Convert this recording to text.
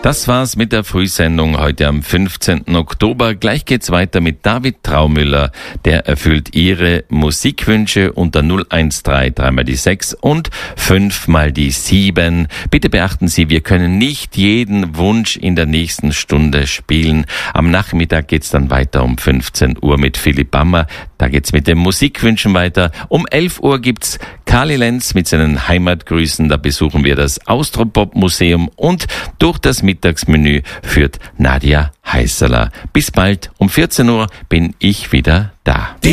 Das war's mit der Frühsendung heute am 15. Oktober. Gleich geht's weiter mit David Traumüller. Der erfüllt Ihre Musikwünsche unter 013 3 die 6 und 5 die 7. Bitte beachten Sie, wir können nicht jeden Wunsch in der nächsten Stunde spielen. Am Nachmittag geht's dann weiter um 15 Uhr mit Philipp Bammer. Da geht's mit den Musikwünschen weiter. Um 11 Uhr gibt's Kali Lenz mit seinen Heimatgrüßen. Da besuchen wir das Austropop-Museum und durch das Mittagsmenü führt Nadia Heißerler. Bis bald, um 14 Uhr bin ich wieder da.